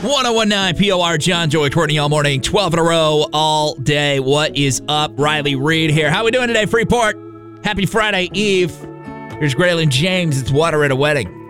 1019 POR, John, Joey, Courtney, all morning, 12 in a row, all day. What is up? Riley Reed here. How we doing today, Freeport? Happy Friday Eve. Here's Graylin James. It's Water at a Wedding.